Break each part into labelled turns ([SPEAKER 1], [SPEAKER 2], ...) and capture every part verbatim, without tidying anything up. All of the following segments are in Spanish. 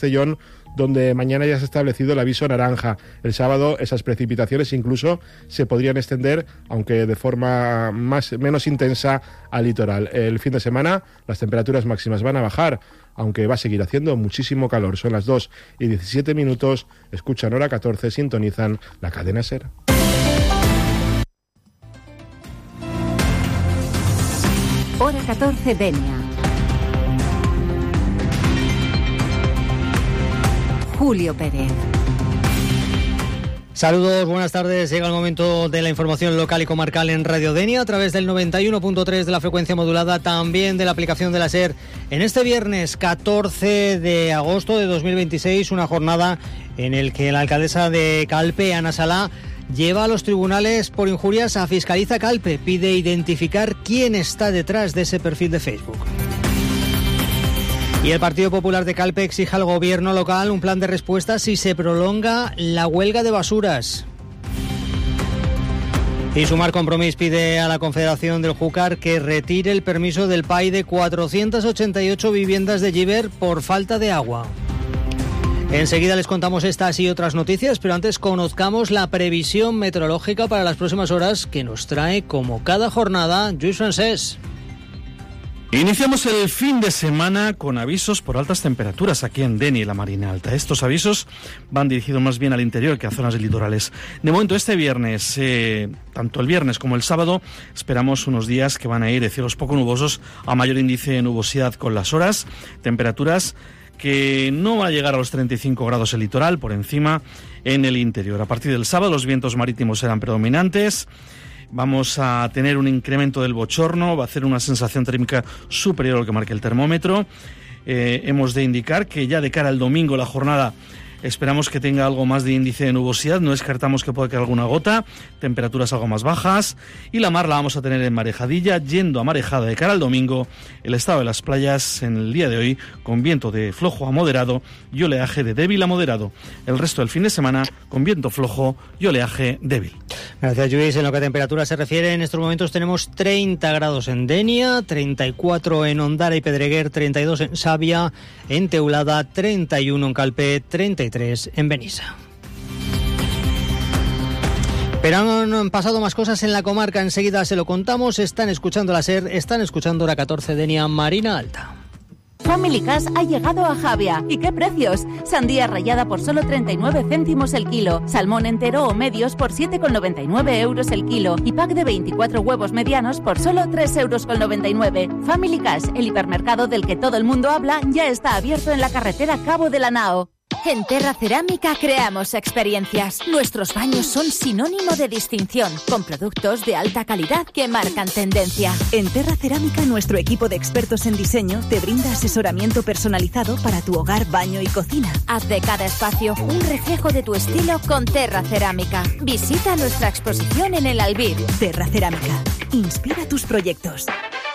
[SPEAKER 1] Castellón, donde mañana ya se ha establecido el aviso naranja. El sábado esas precipitaciones incluso se podrían extender, aunque de forma más, menos intensa, al litoral. El fin de semana las temperaturas máximas van a bajar, aunque va a seguir haciendo muchísimo calor. Son las dos y diecisiete minutos, escuchan Hora catorce, sintonizan la cadena SER.
[SPEAKER 2] Hora catorce, Denia. Julio Pérez.
[SPEAKER 3] Saludos, buenas tardes. Llega el momento de la información local y comarcal en Radio Denia a través del noventa y uno punto tres de la frecuencia modulada, también de la aplicación de la SER. En este viernes catorce de agosto de dos mil veintiséis, una jornada en el que la alcaldesa de Calpe, Ana Salá, lleva a los tribunales por injurias a Fiscaliza Calpe. Pide identificar quién está detrás de ese perfil de Facebook. Y el Partido Popular de Calpe exige al gobierno local un plan de respuesta si se prolonga la huelga de basuras. Y Sumar Compromís pide a la Confederación del Júcar que retire el permiso del P A I de cuatrocientas ochenta y ocho viviendas de Llíber por falta de agua. Enseguida les contamos estas y otras noticias, pero antes conozcamos la previsión meteorológica para las próximas horas que nos trae, como cada jornada, Lluís Francés.
[SPEAKER 4] Iniciamos el fin de semana con avisos por altas temperaturas aquí en Denia y la Marina Alta. Estos avisos van dirigidos más bien al interior que a zonas litorales. De momento, este viernes, eh, tanto el viernes como el sábado, esperamos unos días que van a ir de cielos poco nubosos a mayor índice de nubosidad con las horas, temperaturas que no va a llegar a los treinta y cinco grados el litoral, por encima en el interior. A partir del sábado los vientos marítimos serán predominantes. Vamos a tener un incremento del bochorno, va a hacer una sensación térmica superior a lo que marca el termómetro. Eh, hemos de indicar que ya de cara al domingo la jornada esperamos que tenga algo más de índice de nubosidad, no descartamos que pueda caer alguna gota, temperaturas algo más bajas, y la mar la vamos a tener en marejadilla, yendo a marejada de cara al domingo. El estado de las playas en el día de hoy con viento de flojo a moderado y oleaje de débil a moderado. El resto del fin de semana con viento flojo y oleaje débil.
[SPEAKER 3] Gracias, Lluís. En lo que a temperatura se refiere, en estos momentos tenemos treinta grados en Denia, treinta y cuatro en Ondara y Pedreguer, treinta y dos en Sabia, en Teulada, treinta y uno en Calpe, treinta y tres en Benissa. Pero han pasado más cosas en la comarca, enseguida se lo contamos. Están escuchando la SER, están escuchando Hora catorce, Denia, Marina Alta.
[SPEAKER 2] Family Cash ha llegado a Javia. ¿Y qué precios? Sandía rallada por solo treinta y nueve céntimos el kilo. Salmón entero o medios por siete con noventa y nueve euros el kilo. Y pack de veinticuatro huevos medianos por solo tres euros con noventa y nueve. Family Cash, el hipermercado del que todo el mundo habla, ya está abierto en la carretera Cabo de la Nao.
[SPEAKER 5] En Terra Cerámica creamos experiencias. Nuestros baños son sinónimo de distinción, con productos de alta calidad que marcan tendencia.
[SPEAKER 6] En Terra Cerámica, nuestro equipo de expertos en diseño te brinda asesoramiento personalizado para tu hogar, baño y cocina.
[SPEAKER 5] Haz de cada espacio un reflejo de tu estilo con Terra Cerámica. Visita nuestra exposición en el Albir.
[SPEAKER 6] Terra Cerámica. Inspira tus proyectos.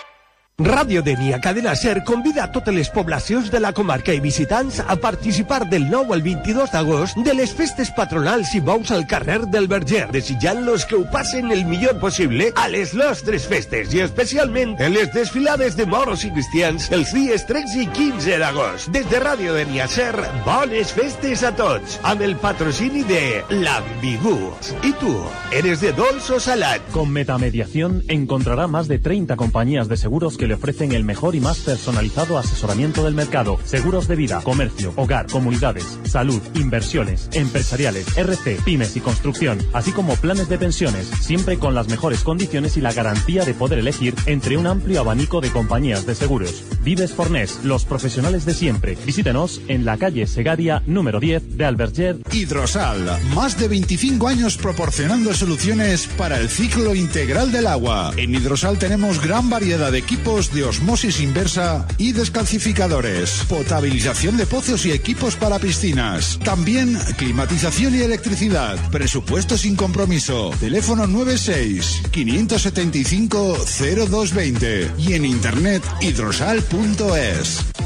[SPEAKER 7] Radio Denia, cadena SER, convida a totes les poblacions de la comarca i visitants a participar del nou al vint-i-dos d'agost de les festes patronals i bous al carrer del Verger, desitjant-los que ho passen el millor possible a les nostres festes i especialment en les desfilades de moros i cristians els dies tretze i quinze d'agost. Des de Radio Denia SER, bones festes a tots, amb el patrocini de l'Ambigu. I tu, eres de dolç o salat?
[SPEAKER 8] Con Metamediación encontrará más de treinta compañías de seguros que le ofrecen el mejor y más personalizado asesoramiento del mercado. Seguros de vida, comercio, hogar, comunidades, salud, inversiones, empresariales, R C, pymes y construcción, así como planes de pensiones, siempre con las mejores condiciones y la garantía de poder elegir entre un amplio abanico de compañías de seguros. Vives Fornés, los profesionales de siempre. Visítenos en la calle Segaria, número diez de Alberger.
[SPEAKER 9] Hidrosal, más de veinticinco años proporcionando soluciones para el ciclo integral del agua. En Hidrosal tenemos gran variedad de equipos de osmosis inversa y descalcificadores, potabilización de pozos y equipos para piscinas, también climatización y electricidad. Presupuesto sin compromiso. Teléfono nueve seis, cinco siete cinco, cero dos dos cero y en internet hidrosal punto es.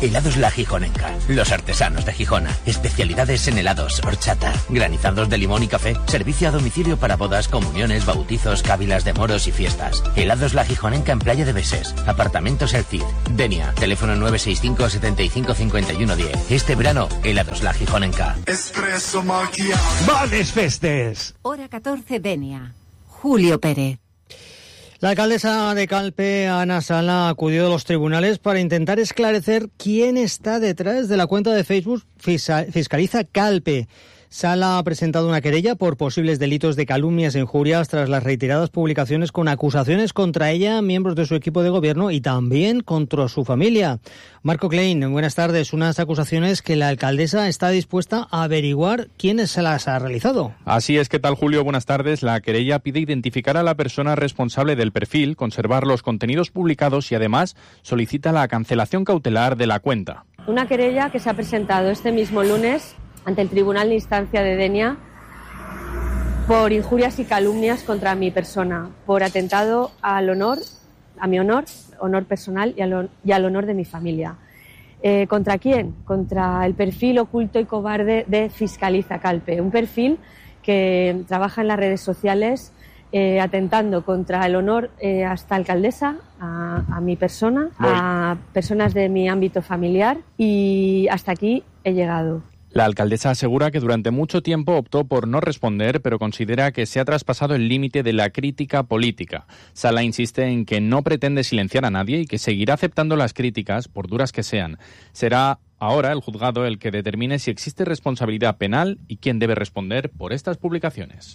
[SPEAKER 10] Helados La Gijonenca, los artesanos de Gijona. Especialidades en helados, horchata, granizados de limón y café. Servicio a domicilio para bodas, comuniones, bautizos, cávilas de moros y fiestas. Helados La Gijonenca en Playa de Beses. Apartamentos El Cid. Denia, teléfono nueve seis cinco, setenta y cinco, cincuenta y uno diez. Este verano, Helados La Gijonenca.
[SPEAKER 9] Espresso macchiato.
[SPEAKER 7] ¡Bones festes!
[SPEAKER 5] Hora catorce, Denia. Julio Pérez.
[SPEAKER 3] La alcaldesa de Calpe, Ana Sala, acudió a los tribunales para intentar esclarecer quién está detrás de la cuenta de Facebook Fiscaliza Calpe. Sala ha presentado una querella por posibles delitos de calumnias e injurias tras las reiteradas publicaciones con acusaciones contra ella, miembros de su equipo de gobierno y también contra su familia. Marco Klein, buenas tardes. Unas acusaciones que la alcaldesa está dispuesta a averiguar quiénes se las ha realizado.
[SPEAKER 11] Así es. ¿Qué tal, Julio? Buenas tardes. La querella pide identificar a la persona responsable del perfil, conservar los contenidos publicados y además solicita la cancelación cautelar de la cuenta.
[SPEAKER 12] Una querella que se ha presentado este mismo lunes ante el Tribunal de Instancia de Denia por injurias y calumnias contra mi persona, por atentado al honor, a mi honor, honor personal y al, y al honor de mi familia. Eh, ¿Contra quién? Contra el perfil oculto y cobarde de Fiscaliza Calpe, un perfil que trabaja en las redes sociales eh, atentando contra el honor eh, a esta alcaldesa, a, a mi persona, Voy. a personas de mi ámbito familiar, y hasta aquí he llegado.
[SPEAKER 11] La alcaldesa asegura que durante mucho tiempo optó por no responder, pero considera que se ha traspasado el límite de la crítica política. Sala insiste en que no pretende silenciar a nadie y que seguirá aceptando las críticas, por duras que sean. Será ahora el juzgado el que determine si existe responsabilidad penal y quién debe responder por estas publicaciones.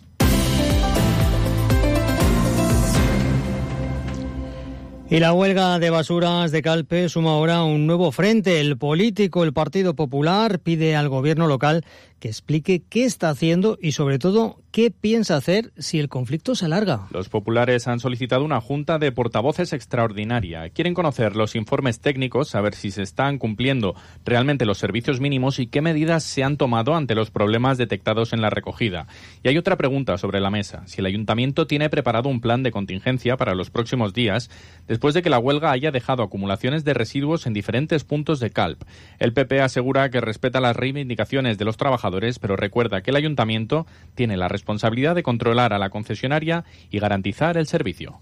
[SPEAKER 3] Y la huelga de basuras de Calpe suma ahora un nuevo frente. El político, el Partido Popular, pide al gobierno local que explique qué está haciendo y, sobre todo, qué piensa hacer si el conflicto se alarga.
[SPEAKER 11] Los populares han solicitado una junta de portavoces extraordinaria. Quieren conocer los informes técnicos, saber si se están cumpliendo realmente los servicios mínimos y qué medidas se han tomado ante los problemas detectados en la recogida. Y hay otra pregunta sobre la mesa: si el ayuntamiento tiene preparado un plan de contingencia para los próximos días, después de que la huelga haya dejado acumulaciones de residuos en diferentes puntos de Calp. El P P asegura que respeta las reivindicaciones de los trabajadores, pero recuerda que el ayuntamiento tiene la responsabilidad de controlar a la concesionaria y garantizar el servicio.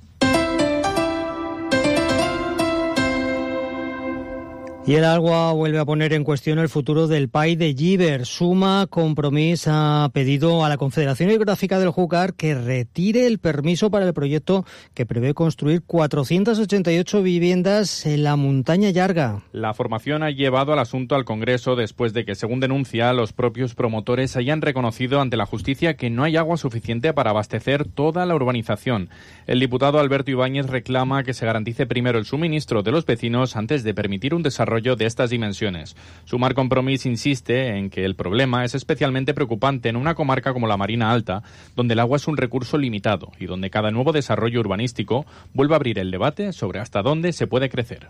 [SPEAKER 3] Y el Agua vuelve a poner en cuestión el futuro del P A I de Llíber. Suma Compromís ha pedido a la Confederación Hidrográfica del Júcar que retire el permiso para el proyecto que prevé construir cuatrocientas ochenta y ocho viviendas en la montaña Llarga.
[SPEAKER 11] La formación ha llevado al asunto al Congreso después de que, según denuncia, los propios promotores hayan reconocido ante la justicia que no hay agua suficiente para abastecer toda la urbanización. El diputado Alberto Ibáñez reclama que se garantice primero el suministro de los vecinos antes de permitir un desarrollo de estas dimensiones. Sumar Compromís insiste en que el problema es especialmente preocupante en una comarca como la Marina Alta, donde el agua es un recurso limitado y donde cada nuevo desarrollo urbanístico vuelve a abrir el debate sobre hasta dónde se puede crecer.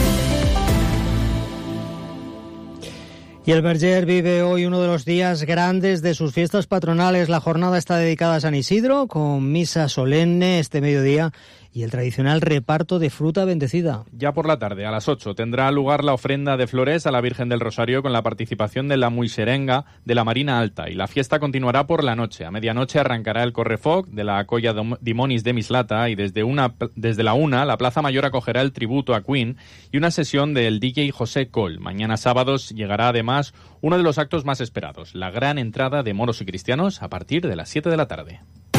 [SPEAKER 3] Y el Verger vive hoy uno de los días grandes de sus fiestas patronales. La jornada está dedicada a San Isidro, con misa solemne este mediodía y el tradicional reparto de fruta bendecida.
[SPEAKER 11] Ya por la tarde, a las ocho, tendrá lugar la ofrenda de flores a la Virgen del Rosario con la participación de la Muixerenga de la Marina Alta, y la fiesta continuará por la noche. A medianoche arrancará el correfoc de la Colla Dimonis de Mislata y desde, una, desde la una la Plaza Mayor acogerá el tributo a Queen y una sesión del D J José Col. Mañana sábados llegará además uno de los actos más esperados, la gran entrada de moros y cristianos a partir de las siete de la tarde.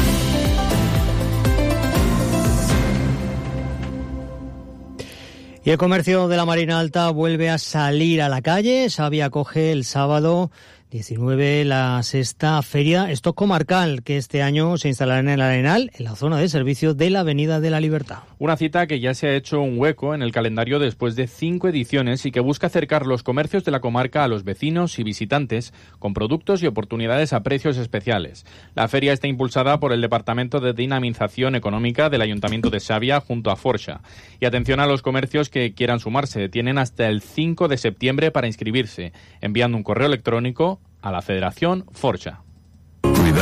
[SPEAKER 3] Y el comercio de la Marina Alta vuelve a salir a la calle. Sabia acoge el sábado diecinueve la sexta feria Stock Comarcal, que este año se instalará en el Arenal, en la zona de servicio de la Avenida de la Libertad.
[SPEAKER 11] Una cita que ya se ha hecho un hueco en el calendario después de cinco ediciones y que busca acercar los comercios de la comarca a los vecinos y visitantes con productos y oportunidades a precios especiales. La feria está impulsada por el Departamento de Dinamización Económica del Ayuntamiento de Sabia junto a Forxa. Y atención a los comercios que quieran sumarse. Tienen hasta el cinco de septiembre para inscribirse, enviando un correo electrónico a la Federación Forxa.
[SPEAKER 9] Cuidar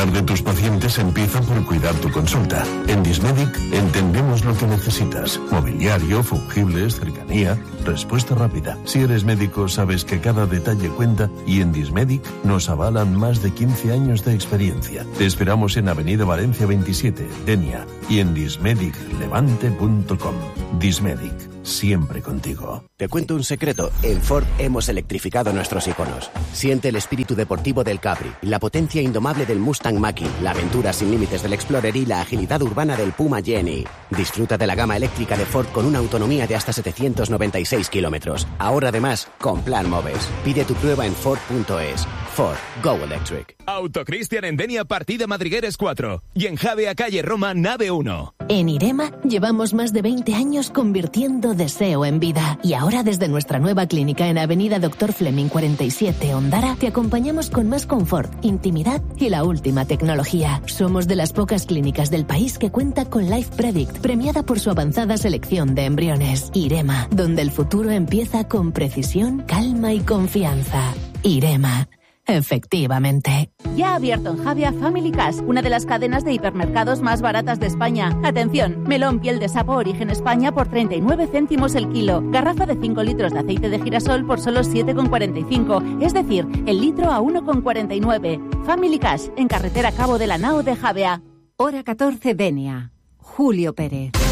[SPEAKER 13] cuidar de tus pacientes empieza por cuidar tu consulta. En Dismedic entendemos lo que necesitas. Mobiliario, fungibles, cercanía, respuesta rápida. Si eres médico, sabes que cada detalle cuenta y en Dismedic nos avalan más de quince años de experiencia. Te esperamos en Avenida Valencia veintisiete, Denia, y en dismedic levante punto com. Dismedic, siempre contigo.
[SPEAKER 14] Te cuento un secreto. En Ford hemos electrificado nuestros iconos. Siente el espíritu deportivo del Capri, la potencia indomable del Mustang Mach-E, la aventura sin límites del Explorer y la agilidad urbana del Puma Jenny. Disfruta de la gama eléctrica de Ford con una autonomía de hasta setecientos noventa y seis kilómetros. Ahora además, con Plan Moves. Pide tu prueba en Ford punto es. Ford, Go Electric.
[SPEAKER 15] Autocristian en Denia, partida Madrigueres cuatro. Y en Javea, calle Roma, nave uno.
[SPEAKER 16] En Irema llevamos más de veinte años convirtiendo deseo en vida. Y ahora desde nuestra nueva clínica en Avenida Doctor Fleming cuarenta y siete, Ondara, te acompañamos con más confort, intimidad y la última tecnología. Somos de las pocas clínicas del país que cuenta con Life Predict, premiada por su avanzada selección de embriones. Irema, donde el futuro empieza con precisión, calma y confianza. Irema. Efectivamente.
[SPEAKER 2] Ya ha abierto en Javea Family Cash, una de las cadenas de hipermercados más baratas de España. Atención, melón piel de sapo origen España por treinta y nueve céntimos el kilo. Garrafa de cinco litros de aceite de girasol por solo siete con cuarenta y cinco. Es decir, el litro a uno con cuarenta y nueve. Family Cash, en carretera Cabo de la Nao de Javea.
[SPEAKER 17] Hora catorce, Denia. Julio Pérez.